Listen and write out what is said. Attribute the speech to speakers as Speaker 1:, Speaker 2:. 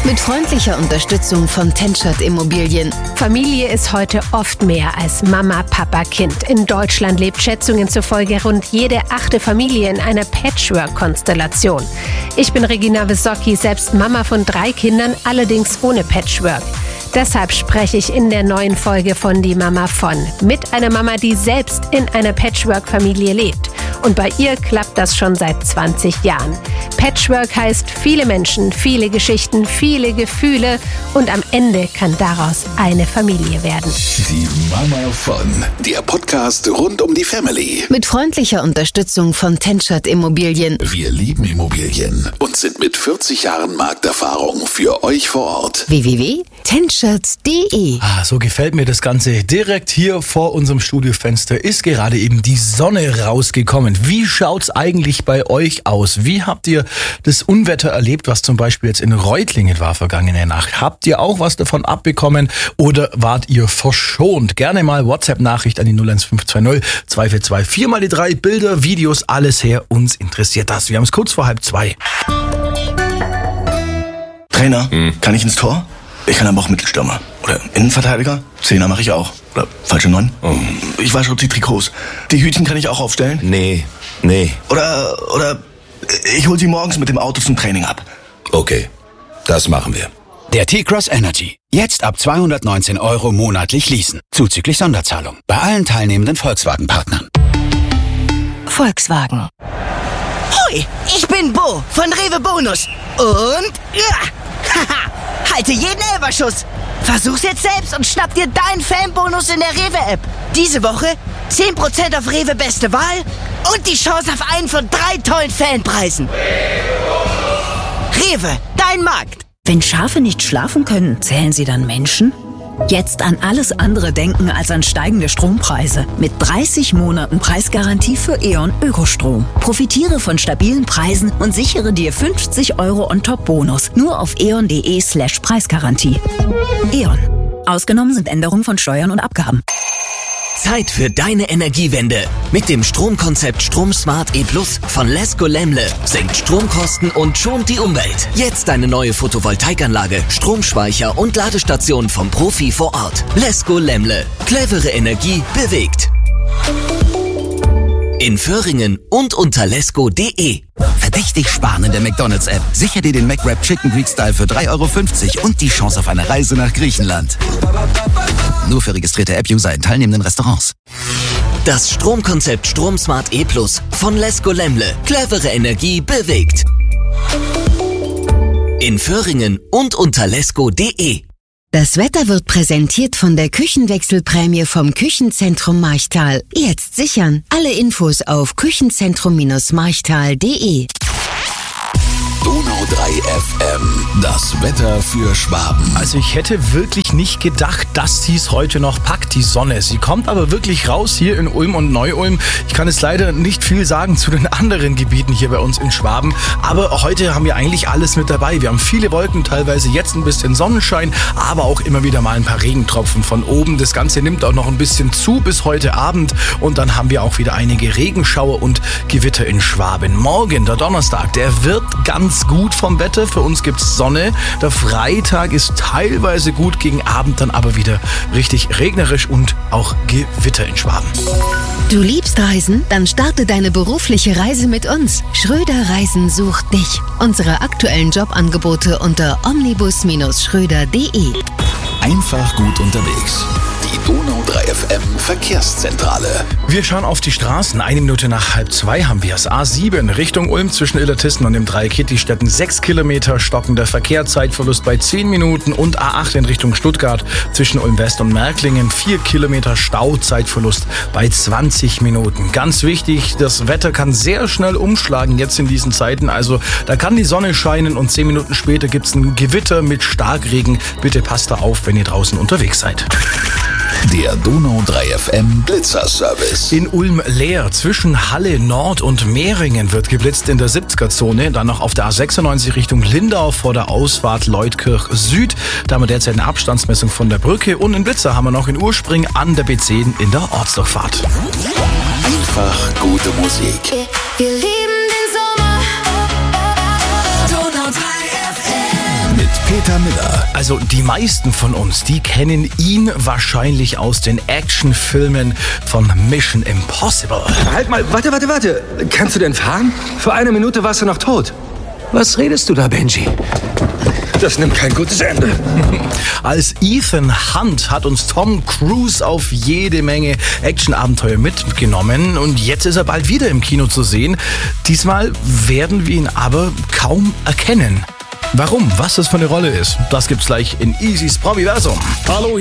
Speaker 1: Mit freundlicher Unterstützung von Tenschert Immobilien.
Speaker 2: Familie ist heute oft mehr als Mama, Papa, Kind. In Deutschland lebt Schätzungen zufolge rund jede 8. Familie in einer Patchwork-Konstellation. Ich bin Regina Wysocki, selbst Mama von 3 Kindern, allerdings ohne Patchwork. Deshalb spreche ich in der neuen Folge von Die Mama von mit einer Mama, die selbst in einer Patchwork-Familie lebt. Und bei ihr klappt das schon seit 20 Jahren. Patchwork heißt viele Menschen, viele Geschichten, viele Gefühle und am Ende kann daraus eine Familie werden.
Speaker 3: Die Mama von, der Podcast rund um die Family.
Speaker 1: Mit freundlicher Unterstützung von Tenschert Immobilien.
Speaker 3: Wir lieben Immobilien und sind mit 40 Jahren Markterfahrung für euch vor Ort.
Speaker 1: www.tenschert.de.
Speaker 4: So gefällt mir das Ganze. Direkt hier vor unserem Studiofenster ist gerade eben die Sonne rausgekommen. Wie schaut's eigentlich bei euch aus? Wie habt ihr das Unwetter erlebt, was zum Beispiel jetzt in Reutlingen war vergangene Nacht? Habt ihr auch was davon abbekommen oder wart ihr verschont? Gerne mal WhatsApp-Nachricht an die 01520 242 4 mal die 3 Bilder, Videos, alles her. Uns interessiert das. Wir haben es kurz vor 1:30.
Speaker 5: Trainer, kann ich ins Tor? Ich kann aber auch Mittelstürmer. Oder Innenverteidiger? Zehner mache ich auch. Oder falsche 9? Ich wasche auch die Trikots. Die Hütchen kann ich auch aufstellen?
Speaker 6: Nee.
Speaker 5: Oder ich hol sie morgens mit dem Auto zum Training ab.
Speaker 6: Okay, das machen wir.
Speaker 7: Der T-Cross Energy. Jetzt ab 219 € monatlich leasen. Zuzüglich Sonderzahlung. Bei allen teilnehmenden Volkswagen-Partnern.
Speaker 8: Volkswagen. Hoi, ich bin Bo von Rewe Bonus. Und halte jeden Elferschuss. Versuch's jetzt selbst und schnapp dir deinen Fanbonus in der Rewe-App. Diese Woche 10% auf Rewe Beste Wahl und die Chance auf einen von 3 tollen Fanpreisen. Rewe, dein Markt.
Speaker 9: Wenn Schafe nicht schlafen können, zählen sie dann Menschen? Jetzt an alles andere denken als an steigende Strompreise. Mit 30 Monaten Preisgarantie für E.ON Ökostrom. Profitiere von stabilen Preisen und sichere dir 50 € On-Top-Bonus. Nur auf eon.de/Preisgarantie. E.ON. Ausgenommen sind Änderungen von Steuern und Abgaben.
Speaker 10: Zeit für deine Energiewende. Mit dem Stromkonzept StromSmart E+ von Lesco Lemle senkt Stromkosten und schont die Umwelt. Jetzt eine neue Photovoltaikanlage, Stromspeicher und Ladestation vom Profi vor Ort. Lesco Lemle. Clevere Energie bewegt. In Föhringen und unter lesco.de.
Speaker 7: Verdächtig sparen in der McDonald's-App. Sicher dir den McWrap Chicken Greek Style für 3,50 € und die Chance auf eine Reise nach Griechenland. Nur für registrierte App-User in teilnehmenden Restaurants.
Speaker 10: Das Stromkonzept StromSmart E+ von Lesco Lemle. Clevere Energie bewegt. In Föhringen und unter lesco.de.
Speaker 1: Das Wetter wird präsentiert von der Küchenwechselprämie vom Küchenzentrum Marchtal. Jetzt sichern. Alle Infos auf küchenzentrum-marchtal.de.
Speaker 3: Donau 3 FM, das Wetter für Schwaben.
Speaker 4: Also ich hätte wirklich nicht gedacht, dass sie es heute noch packt, die Sonne. Sie kommt aber wirklich raus hier in Ulm und Neu-Ulm. Ich kann jetzt leider nicht viel sagen zu den anderen Gebieten hier bei uns in Schwaben. Aber heute haben wir eigentlich alles mit dabei. Wir haben viele Wolken, teilweise jetzt ein bisschen Sonnenschein, aber auch immer wieder mal ein paar Regentropfen von oben. Das Ganze nimmt auch noch ein bisschen zu bis heute Abend. Und dann haben wir auch wieder einige Regenschauer und Gewitter in Schwaben. Morgen, der Donnerstag, der wird ganz gut vom Wetter. Für uns gibt's Sonne. Der Freitag ist teilweise gut, gegen Abend dann aber wieder richtig regnerisch und auch Gewitter in Schwaben.
Speaker 1: Du liebst Reisen? Dann starte deine berufliche Reise mit uns. Schröder Reisen sucht dich. Unsere aktuellen Jobangebote unter omnibus-schröder.de.
Speaker 3: Einfach gut unterwegs. Die Donau 3 FM Verkehrszentrale.
Speaker 4: Wir schauen auf die Straßen. 1 Minute nach 1:30 haben wir es. A7 Richtung Ulm zwischen Illertissen und dem Dreieck Kittistetten 6 Kilometer stockender Verkehr, Zeitverlust bei 10 Minuten und A8 in Richtung Stuttgart zwischen Ulm West und Märklingen 4 Kilometer Stau, Zeitverlust bei 20 Minuten. Ganz wichtig, das Wetter kann sehr schnell umschlagen jetzt in diesen Zeiten. Also da kann die Sonne scheinen und 10 Minuten später gibt's ein Gewitter mit Starkregen. Bitte passt da auf, wenn ihr draußen unterwegs seid.
Speaker 3: Der Donau 3 FM Blitzerservice.
Speaker 4: In Ulm leer. Zwischen Halle Nord und Mehringen wird geblitzt in der 70er-Zone. Dann noch auf der A96 Richtung Lindau vor der Ausfahrt Leutkirch Süd. Da haben wir derzeit eine Abstandsmessung von der Brücke. Und einen Blitzer haben wir noch in Urspring an der B10 in der Ortsdurchfahrt.
Speaker 3: Einfach gute Musik.
Speaker 11: Wir lieben den Sommer. Donau 3 FM.
Speaker 3: Mit Peter Peter Miller.
Speaker 4: Also die meisten von uns, die kennen ihn wahrscheinlich aus den Actionfilmen von Mission Impossible.
Speaker 11: Halt mal, warte. Kannst du denn fahren? Vor einer Minute warst du noch tot. Was redest du da, Benji? Das nimmt kein gutes Ende.
Speaker 4: Als Ethan Hunt hat uns Tom Cruise auf jede Menge Actionabenteuer mitgenommen und jetzt ist er bald wieder im Kino zu sehen. Diesmal werden wir ihn aber kaum erkennen. Warum? Was das für eine Rolle ist, das gibt's gleich in Easys Promiversum.
Speaker 3: Hallo.